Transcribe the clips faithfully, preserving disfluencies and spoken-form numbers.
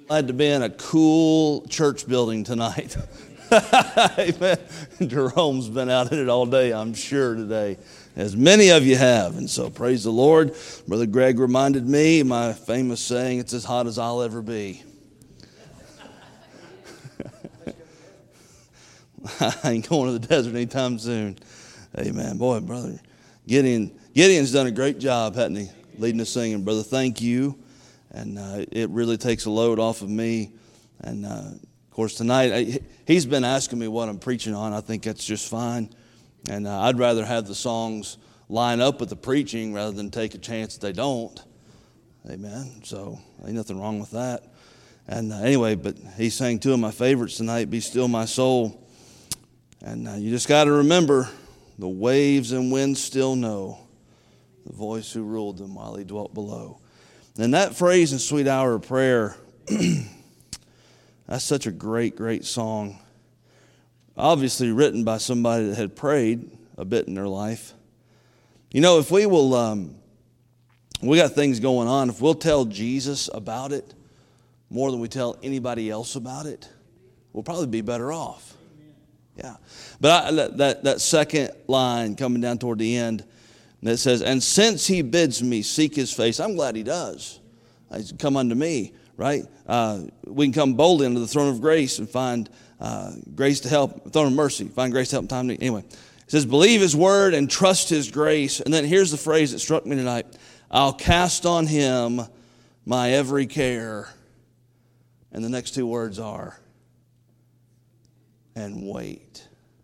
Glad to be in a cool church building tonight. Amen. Jerome's been out in it all day, I'm sure, today, as many of you have. And so praise the Lord. Brother Greg reminded me my famous saying, it's as hot as I'll ever be. I ain't going to the desert anytime soon. Amen. Boy, brother, Gideon, Gideon's done a great job, hasn't he, leading us singing. Brother, thank you. And uh, it really takes a load off of me. And, uh, of course, tonight, I, he's been asking me what I'm preaching on. I think that's just fine. And uh, I'd rather have the songs line up with the preaching rather than take a chance that they don't. Amen. So, ain't nothing wrong with that. And uh, anyway, but he sang two of my favorites tonight, Be Still My Soul. And uh, you just got to remember, the waves and winds still know the voice who ruled them while he dwelt below. And that phrase in Sweet Hour of Prayer, that's such a great, great song. Obviously written by somebody that had prayed a bit in their life. You know, if we will, um, we got things going on, if we'll tell Jesus about it more than we tell anybody else about it, we'll probably be better off. Yeah. But I, that, that, that second line coming down toward the end, and it says, and since he bids me seek his face, I'm glad he does. He's come unto me, right? Uh, we can come boldly unto the throne of grace and find uh, grace to help, throne of mercy, find grace to help in time of need. Anyway, it says, believe his word and trust his grace. And then here's the phrase that struck me tonight. I'll cast on him my every care. And the next two words are, and wait.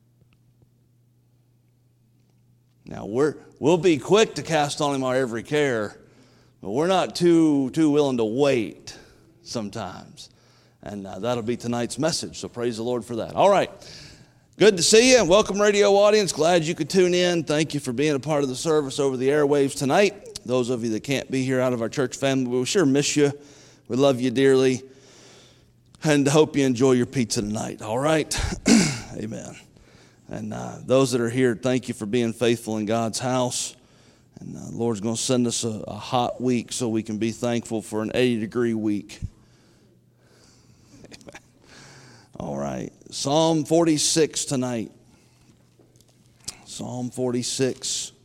Now, we're, we'll be quick to cast on him our every care, but we're not too, too willing to wait sometimes. And uh, that'll be tonight's message, so praise the Lord for that. All right, good to see you. Welcome, radio audience. Glad you could tune in. Thank you for being a part of the service over the airwaves tonight. Those of you that can't be here out of our church family, we sure miss you. We love you dearly, and hope you enjoy your pizza tonight. All right? Amen. And uh, those that are here, thank you for being faithful in God's house. And uh, the Lord's going to send us a, a hot week so we can be thankful for an eighty-degree week. Amen. All right. Psalm forty-six tonight. Psalm forty-six.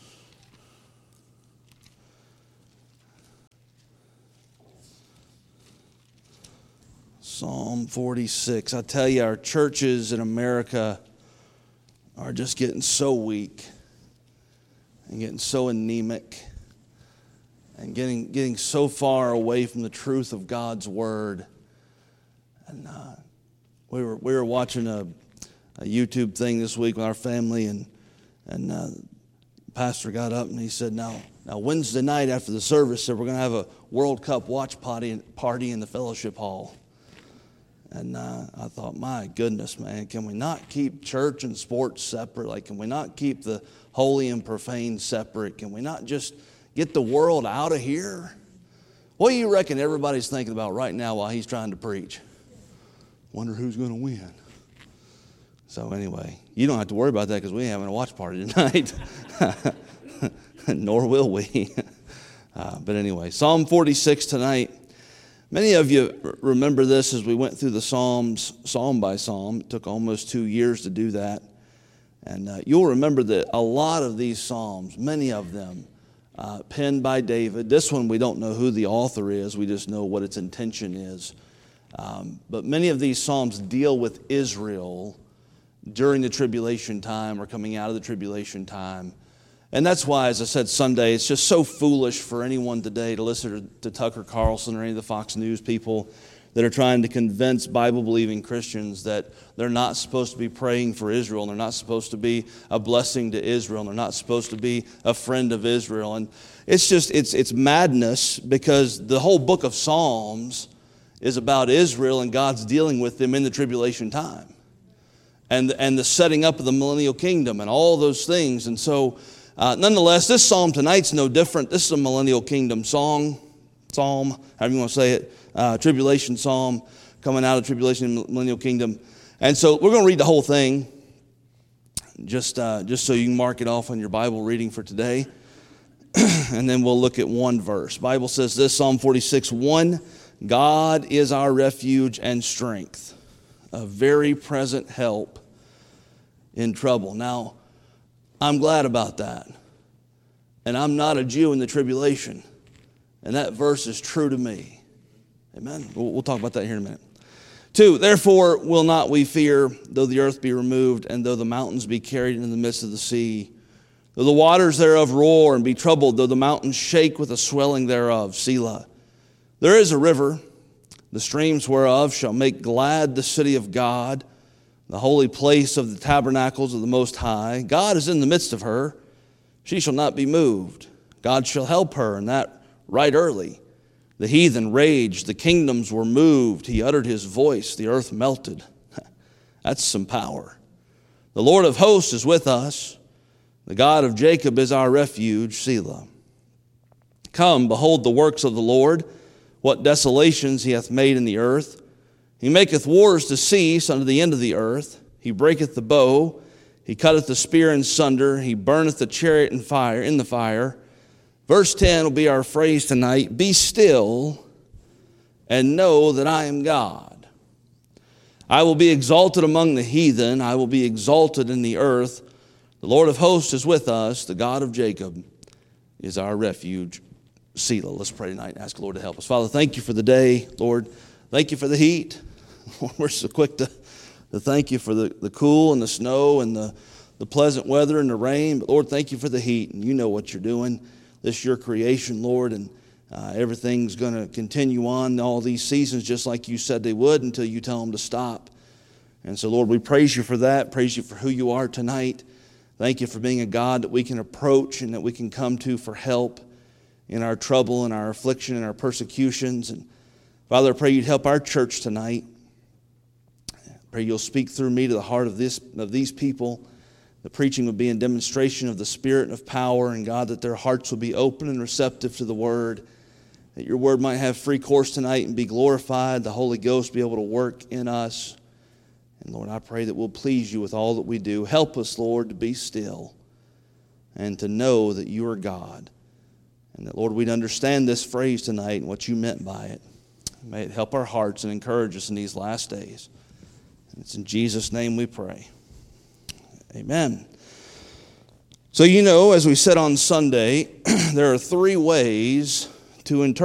Psalm forty-six. I tell you, our churches in America are just getting so weak and getting so anemic and getting getting so far away from the truth of God's word. And uh, we were we were watching a, a YouTube thing this week with our family, and and uh, the pastor got up and he said, "Now, now Wednesday night after the service, said we're going to have a World Cup watch party party in the fellowship hall." And uh, I thought, my goodness, man, can we not keep church and sports separate? Like, can we not keep the holy and profane separate? Can we not just get the world out of here? What do you reckon everybody's thinking about right now while he's trying to preach? Wonder who's going to win. So anyway, you don't have to worry about that because we ain't having a watch party tonight. Nor will we. Uh, but anyway, Psalm forty-six tonight. Many of you remember this as we went through the Psalms, psalm by psalm. It took almost two years to do that. And uh, you'll remember that a lot of these psalms, many of them, uh, penned by David. This one, we don't know who the author is. We just know what its intention is. Um, but many of these psalms deal with Israel during the tribulation time or coming out of the tribulation time. And that's why, as I said Sunday, it's just so foolish for anyone today to listen to, to Tucker Carlson or any of the Fox News people that are trying to convince Bible-believing Christians that they're not supposed to be praying for Israel, and they're not supposed to be a blessing to Israel, and they're not supposed to be a friend of Israel. And it's just, it's, it's madness, because the whole book of Psalms is about Israel and God's dealing with them in the tribulation time. And, and the setting up of the millennial kingdom and all those things. And so, Uh, nonetheless, this psalm tonight's no different. This is a millennial kingdom song, psalm, however you want to say it, uh, tribulation psalm, coming out of tribulation and millennial kingdom. And so we're going to read the whole thing, just uh, just so you can mark it off on your Bible reading for today. And then we'll look at one verse. The Bible says this, Psalm forty-six, one, God is our refuge and strength, a very present help in trouble. Now, I'm glad about that. And I'm not a Jew in the tribulation. And that verse is true to me. Amen. We'll, we'll talk about that here in a minute. Two, therefore will not we fear, though the earth be removed, and though the mountains be carried into the midst of the sea, though the waters thereof roar and be troubled, though the mountains shake with the swelling thereof. Selah. There is a river, the streams whereof shall make glad the city of God, the holy place of the tabernacles of the Most High. God is in the midst of her. She shall not be moved. God shall help her, and that right early. The heathen raged, the kingdoms were moved. He uttered his voice, the earth melted. That's some power. The Lord of hosts is with us. The God of Jacob is our refuge. Selah. Come, behold the works of the Lord, what desolations he hath made in the earth. He maketh wars to cease unto the end of the earth. He breaketh the bow. He cutteth the spear in sunder. He burneth the chariot in fire, in the fire. Verse ten will be our phrase tonight. Be still and know that I am God. I will be exalted among the heathen. I will be exalted in the earth. The Lord of hosts is with us. The God of Jacob is our refuge. Selah. Let's pray tonight and ask the Lord to help us. Father, thank you for the day. Lord, thank you for the heat. We're so quick to, to thank you for the, the cool and the snow and the, the pleasant weather and the rain. But Lord, thank you for the heat. And you know what you're doing. This is your creation, Lord, and uh, everything's going to continue on all these seasons just like you said they would until you tell them to stop. And so, Lord, we praise you for that. Praise you for who you are tonight. Thank you for being a God that we can approach and that we can come to for help in our trouble and our affliction and our persecutions. And Father, I pray you'd help our church tonight. I pray you'll speak through me to the heart of this of these people. The preaching would be in demonstration of the Spirit and of power, and God, that their hearts will be open and receptive to the Word, that your Word might have free course tonight and be glorified, the Holy Ghost be able to work in us. And Lord, I pray that we'll please you with all that we do. Help us, Lord, to be still and to know that you are God. And that, Lord, we'd understand this phrase tonight and what you meant by it. May it help our hearts and encourage us in these last days. And it's in Jesus' name we pray. Amen. So, you know, as we said on Sunday, there are three ways to interpret